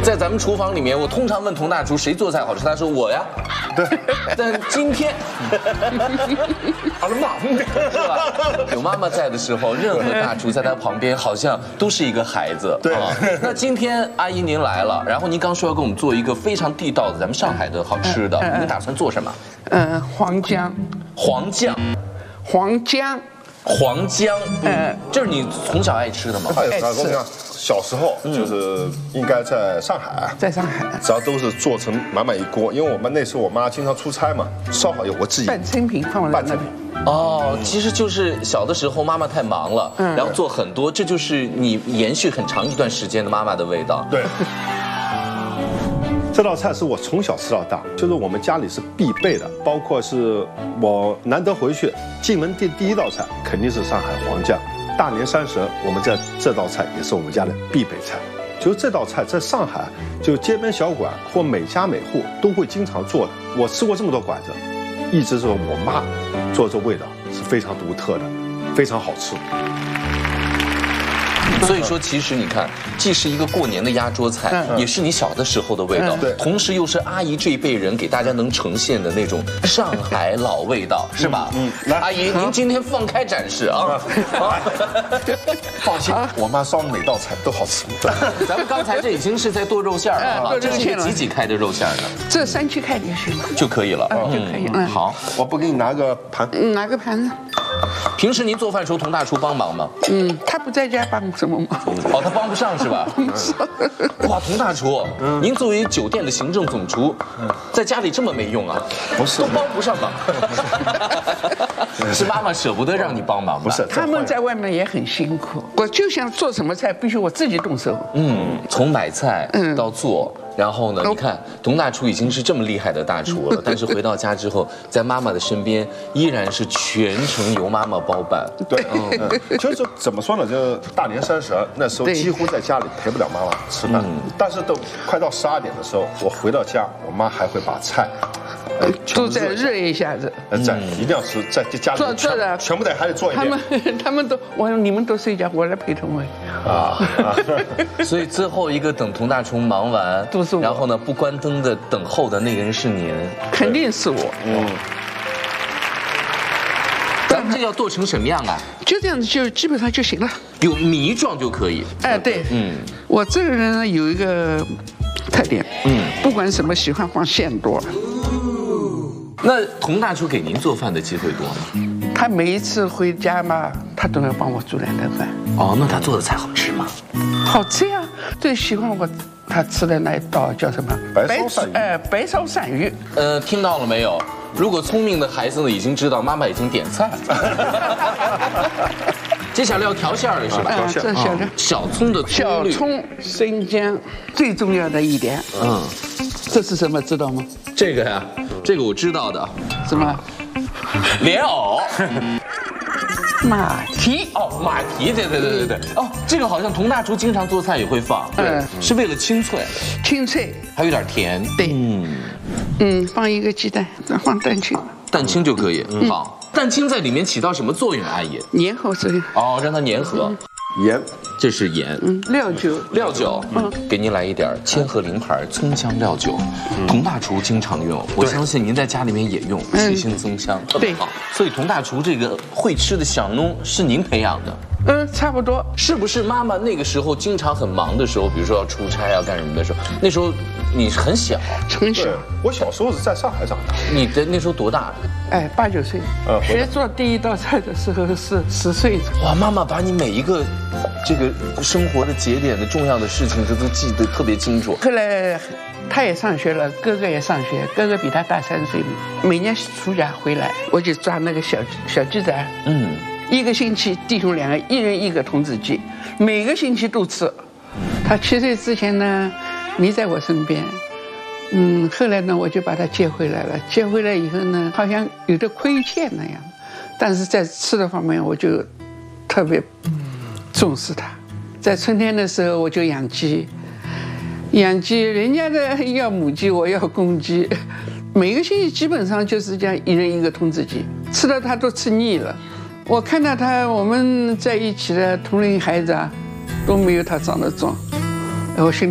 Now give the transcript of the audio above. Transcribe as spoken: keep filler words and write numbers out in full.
在咱们厨房里面，我通常问佟大厨谁做菜好吃，他说我呀。 对， 但今天， 好了嘛， 是吧？有妈妈在的时候，任何大厨在他旁边好像都是一个孩子。 对。 那今天阿姨您来了，然后您刚说要给我们做一个非常地道的咱们上海的好吃的，您打算做什么？ 嗯，黄姜。 黄酱。 黄姜。 黄姜。嗯，这是你从小爱吃的吗？ 爱吃。小时候就是应该在上海， 在上海， 只要都是做成满满一锅，因为我们那时候我妈经常出差嘛，烧好以后我自己半成品放在那边。 哦，其实就是小的时候妈妈太忙了，然后做很多，这就是你延续很长一段时间的妈妈的味道。 对。这道菜是我从小吃到大，就是我们家里是必备的，包括是我难得回去进门第第一道菜肯定是上海黄酱。大年三十，我们这这道菜也是我们家的必备菜。就这道菜在上海，就街边小馆或每家每户都会经常做的。我吃过这么多馆子，一直是我妈做这味道是非常独特的，非常好吃。 所以说，其实你看，既是一个过年的压桌菜，也是你小的时候的味道， 对， 同时又是阿姨这一辈人给大家能呈现的那种上海老味道，是吧？嗯，来，阿姨，您今天放开展示啊！ 放心，我妈烧的每道菜都好吃。 咱们刚才这已经是在剁肉馅了啊，这是一个几几开的肉馅呢？ 这三七开就行了， 就可以了， 就可以了。 好， 我不给你拿个盘， 嗯，拿个盘子。 平时您做饭时候，佟大厨帮忙吗？ 嗯，他不在家帮什么忙？ 哦，他帮不上是吧？ 帮不上。 哇，佟大厨，您作为酒店的行政总厨，在家里这么没用啊？ 不是， 都帮不上忙。是妈妈舍不得让你帮忙吧？ 不是， 他们在外面也很辛苦。我就想做什么菜，必须我自己动手。 嗯，从买菜到做。然后呢？你看，佟大厨已经是这么厉害的大厨了，但是回到家之后，在妈妈的身边，依然是全程由妈妈包办。 对，嗯，就是怎么说呢？就大年三十那时候，几乎在家里陪不了妈妈吃饭。但是都快到十二点的时候，我回到家，我妈还会把菜， 都再热一下子。 在一定要吃，在家里做做的全部得还得做一遍。 他们他们都我你们都睡觉，我来陪他们。 啊， 所以最后一个等佟大厨忙完。然后呢，不关灯的等候的那个人是您， 肯定是我。嗯， 咱们这要剁成什么样啊？ 就这样子，就基本上就行了。 有糜状就可以。 哎，对，嗯，我这个人呢有一个特点，嗯，不管什么喜欢放馅多。 那佟大厨给您做饭的机会多吗？ 他每一次回家嘛，他都要帮我煮两顿饭。 哦，那他做的菜好吃吗？ 好吃呀，最喜欢我。他吃的那一道叫什么？ 白烧鳝鱼。 哎，白烧鳝鱼。 呃，听到了没有？如果聪明的孩子呢，已经知道妈妈已经点菜了。接下来要调馅了是吧？ 调馅。这小小葱的小葱、生姜，最重要的一点。嗯。这是什么？知道吗？ 这个呀，这个我知道的。 什么？ 莲藕。 马蹄哦，马蹄，对对对对对哦，这个好像佟大厨经常做菜也会放，对，是为了清脆， 清脆， 还有点甜， 对，嗯嗯，放一个鸡蛋，再放蛋清， 蛋清就可以，嗯，好，蛋清在里面起到什么作用，阿姨？ 粘合作用， 哦，让它粘合。 盐， 这是盐， 嗯，料酒， 料酒，嗯，给您来一点千鹤灵牌葱姜料酒，佟大厨经常用，我相信您在家里面也用，提腥增香，特别好。所以佟大厨这个会吃的小农是您培养的， 嗯，差不多。 是不是妈妈那个时候经常很忙的时候，比如说要出差要干什么的时候，那时候你很小， 很小， 我小时候是在上海长大。 你的那时候多大？ 哎，八九岁。呃，学做第一道菜的时候是十岁。 哇，妈妈把你每一个这个生活的节点的重要的事情，这都记得特别清楚。 后来他也上学了，哥哥也上学，哥哥比他大三岁。每年暑假回来，我就抓那个小小鸡仔，嗯，一个星期弟兄两个，一人一个童子鸡，每个星期都吃。他七岁之前呢，没在我身边。嗯，后来呢，我就把他接回来了。接回来以后呢，好像有点亏欠那样，但是在吃的方面，我就特别重视他。在春天的时候，我就养鸡，养鸡，人家的要母鸡，我要公鸡，每个星期基本上就是这样，一人一个童子鸡，吃到他都吃腻了。我看到他，我们在一起的同龄孩子啊，都没有他长得壮，我心里。